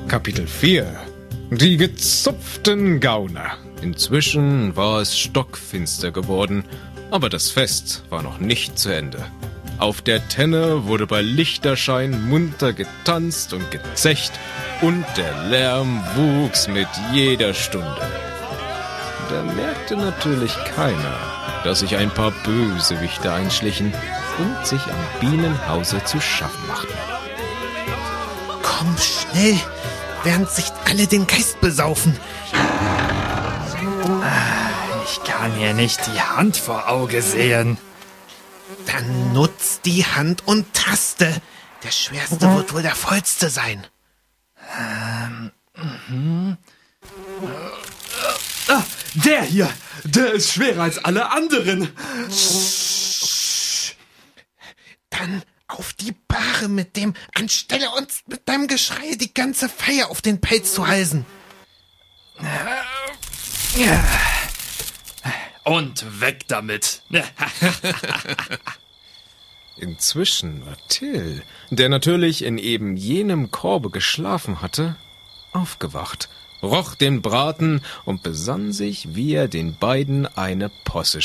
Kapitel 4 – Die gezupften Gauner. Inzwischen war es stockfinster geworden, aber das Fest war noch nicht zu Ende. Auf der Tenne wurde bei Lichterschein munter getanzt und gezecht und der Lärm wuchs mit jeder Stunde. Da merkte natürlich keiner, dass sich ein paar Bösewichte einschlichen und sich am Bienenhause zu schaffen machten. Komm schnell, während sich alle den Geist besaufen. Ich kann hier nicht die Hand vor Auge sehen. Dann nutz die Hand und taste. Der schwerste wird wohl der vollste sein. Der hier, der ist schwerer als alle anderen. Dann auf die Bahre mit dem, anstelle uns mit deinem Geschrei die ganze Feier auf den Pelz zu halsen. Und weg damit. Inzwischen war Till, der natürlich in eben jenem Korbe geschlafen hatte, aufgewacht, roch den Braten und besann sich, wie er den beiden eine Posse